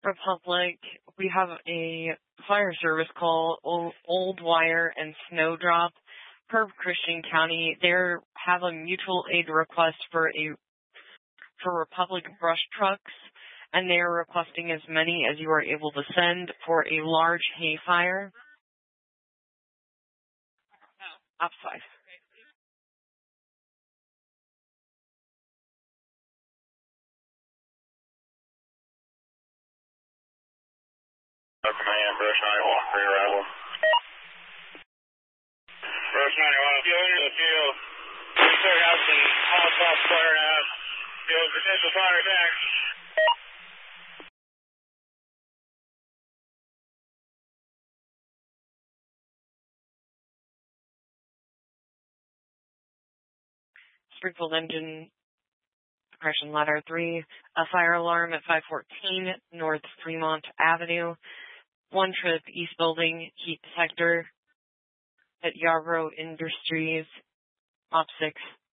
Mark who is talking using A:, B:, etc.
A: Republic, we have a fire service call, Old Wire and Snowdrop, per Christian County. They have a mutual aid request for Republic brush trucks, and they are requesting as many as you are able to send for a large hay fire. Ops 5.
B: Command, Brush 91, pre-arrival. Brush 91, fuel into the field. Clear house and all south flaring out. Field potential fire attack.
A: Springfield engine, suppression ladder 3, a fire alarm at 514 North Fremont Avenue, one trip east building, heat detector at Yarborough Industries, Op 6.